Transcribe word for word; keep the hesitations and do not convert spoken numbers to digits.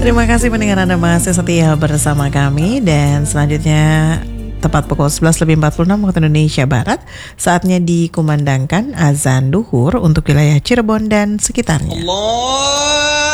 Terima kasih pendengar Anda masih setia bersama kami. Dan selanjutnya tepat pukul sebelas lebih empat puluh enam waktu Indonesia Barat, saatnya dikumandangkan azan duhur untuk wilayah Cirebon dan sekitarnya. Allah